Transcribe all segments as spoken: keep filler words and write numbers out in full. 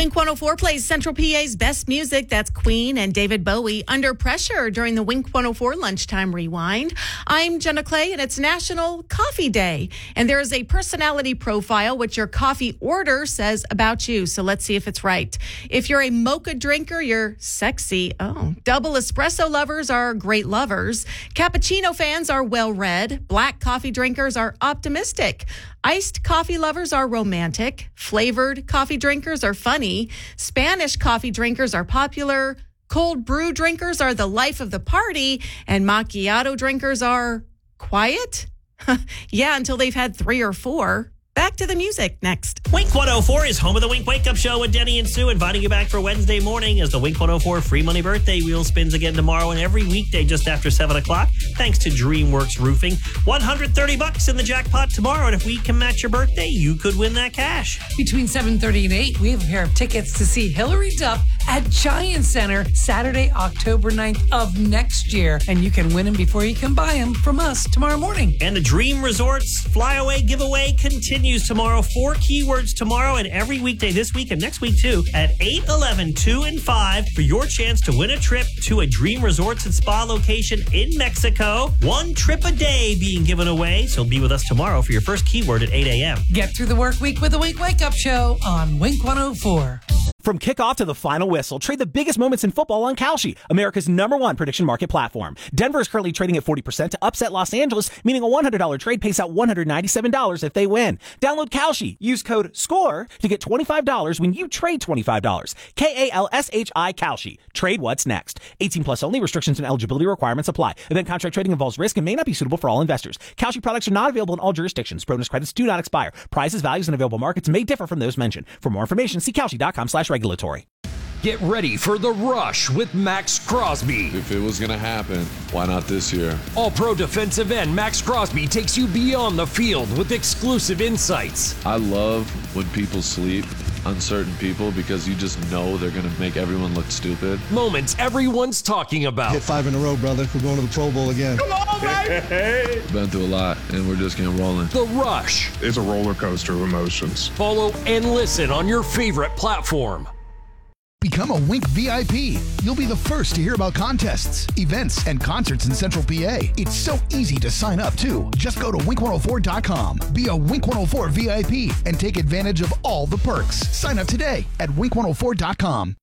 Wink one oh four plays Central P A's best music. That's Queen and David Bowie, Under Pressure, during the Wink one oh four Lunchtime Rewind. I'm Jenna Clay, and it's National Coffee Day. And there is a personality profile which your coffee order says about you. So let's see if it's right. If you're a mocha drinker, you're sexy. Oh, double espresso lovers are great lovers. Cappuccino fans are well-read. Black coffee drinkers are optimistic. Iced coffee lovers are romantic. Flavored coffee drinkers are funny. Spanish coffee drinkers are popular. Cold brew drinkers are the life of the party. And macchiato drinkers are quiet? Yeah, until they've had three or four. Back to the music next. Wink one oh four is home of the Wink Wake Up Show with Denny and Sue, inviting you back for Wednesday morning as the Wink one oh four Free Money Birthday Wheel spins again tomorrow and every weekday just after seven o'clock, thanks to DreamWorks Roofing. one hundred thirty bucks in the jackpot tomorrow, and if we can match your birthday, you could win that cash. Between seven thirty and eight, we have a pair of tickets to see Hillary Duff at Giant Center Saturday, October ninth of next year, and you can win them before you can buy them from us tomorrow morning. And the Dream Resorts Flyaway giveaway continues tomorrow. Four keywords tomorrow and every weekday this week and next week too at eight, eleven, two, and five for your chance to win a trip to a Dream Resorts and Spa location in Mexico. One trip a day being given away. So be with us tomorrow for your first keyword at eight a.m. Get through the work week with the Wink Wake Up Show on Wink one oh four. From kickoff to the final whistle, trade the biggest moments in football on Kalshi, America's number one prediction market platform. Denver is currently trading at forty percent to upset Los Angeles, meaning a one hundred dollars trade pays out one hundred ninety-seven dollars if they win. Download Kalshi. Use code SCORE to get twenty-five dollars when you trade twenty-five dollars. K A L S H I Kalshi. Trade what's next. eighteen plus only. Restrictions and eligibility requirements apply. Event contract trading involves risk and may not be suitable for all investors. Kalshi products are not available in all jurisdictions. Bonus credits do not expire. Prices, values, and available markets may differ from those mentioned. For more information, see Kalshi.com slash regulatory. Get ready for The Rush with Max Crosby. If it was going to happen, why not this year? All-pro defensive end Max Crosby takes you beyond the field with exclusive insights. I love when people sleep on certain people because you just know they're going to make everyone look stupid. Moments everyone's talking about. Hit five in a row, brother. We're going to the Pro Bowl again. Come on, baby! Been through a lot, and we're just getting rolling. The Rush. It's a roller coaster of emotions. Follow and listen on your favorite platform. Become a Wink V I P. You'll be the first to hear about contests, events, and concerts in Central P A. It's so easy to sign up, too. Just go to wink one oh four dot com. Be a Wink one oh four V I P and take advantage of all the perks. Sign up today at wink one oh four dot com.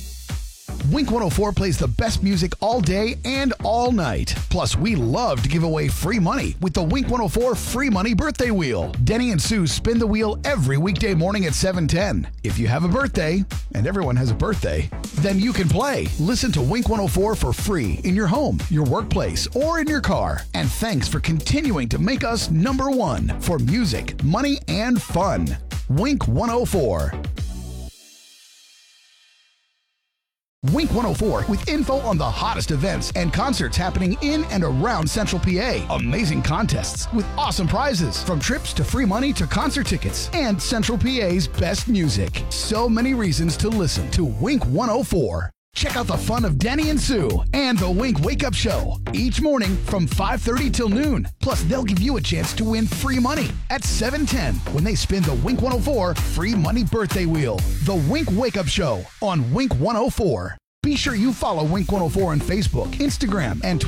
Wink one oh four plays the best music all day and all night. Plus, we love to give away free money with the Wink one oh four Free Money Birthday Wheel. Denny and Sue spin the wheel every weekday morning at seven ten. If you have a birthday, and everyone has a birthday, then you can play. Listen to Wink one oh four for free in your home, your workplace, or in your car. And thanks for continuing to make us number one for music, money, and fun. Wink one oh four. Wink one oh four with info on the hottest events and concerts happening in and around Central P A. Amazing contests with awesome prizes, from trips to free money to concert tickets, and Central P A's best music. So many reasons to listen to Wink one oh four. Check out the fun of Denny and Sue and the Wink Wake Up Show each morning from five thirty till noon. Plus, they'll give you a chance to win free money at seven ten when they spin the Wink one oh four Free Money Birthday Wheel. The Wink Wake Up Show on Wink one oh four. Be sure you follow Wink one oh four on Facebook, Instagram, and Twitter.